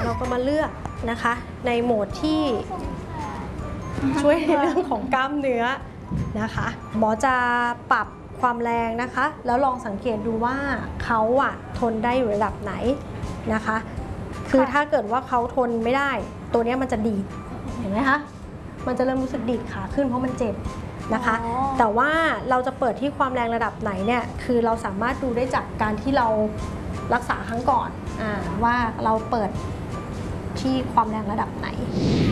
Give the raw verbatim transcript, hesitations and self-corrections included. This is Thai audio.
เราก็มาเลือกนะคะในโหมดที่ช่วยในเรื่องของกล้ามเนื้อนะคะหมอจะปรับความแรงนะคะแล้วลองสังเกตดูว่าเขาอะทนได้อยู่ระดับไหนนะคะคือถ้าเกิดว่าเขาทนไม่ได้ตัวนี้มันจะดีดเห็นไหมคะมันจะเริ่มรู้สึกดีดขาขึ้นเพราะมันเจ็บนะคะแต่ว่าเราจะเปิดที่ความแรงระดับไหนเนี่ยคือเราสามารถดูได้จากการที่เรารักษาครั้งก่อนอ่าว่าเราเปิดที่ความแรงระดับไหน